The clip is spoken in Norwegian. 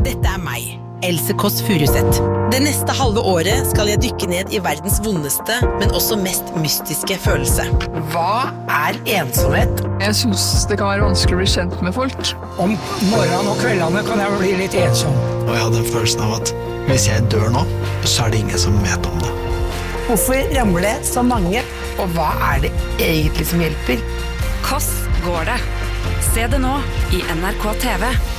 Dette meg, Else Kåss Furuseth. Det neste halve året skal jeg dykke ned i verdens vondeste, men også mest mystiske følelse. Hva ensomhet? Jeg synes det kan være vanskelig å bli kjent med folk. Om morgenen og kveldene kan jeg bli litt ensom. Og jeg hadde følelsen av at hvis jeg dør nå, så det ingen som vet om det. Hvorfor ramler så mange? Og hva det egentlig som hjelper? Hvordan går det? Se det nå i NRK TV.